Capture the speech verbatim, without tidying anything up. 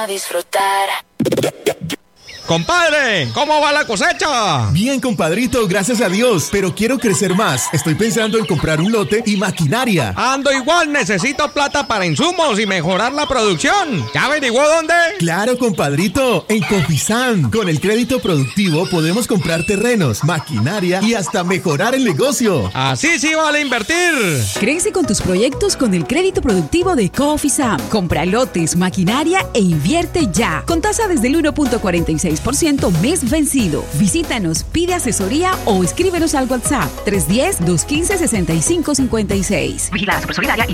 A disfrutar. Compadre, ¿cómo va la cosecha? Bien, compadrito, gracias a Dios, pero quiero crecer más. Estoy pensando en comprar un lote y maquinaria. Ando igual, necesito plata para insumos y mejorar la producción. ¿Ya averiguó dónde? Claro, compadrito, en Cofisan. Con el crédito productivo podemos comprar terrenos, maquinaria y hasta mejorar el negocio. Así sí vale invertir. Crece con tus proyectos con el crédito productivo de Cofisan. Compra lotes, maquinaria e invierte ya. Con tasa desde el uno punto cuarenta y seis por ciento mes vencido. Visítanos, pide asesoría o escríbenos al WhatsApp tres uno cero, dos uno cinco, seis cinco cinco seis. Vigilada Supersolidaria y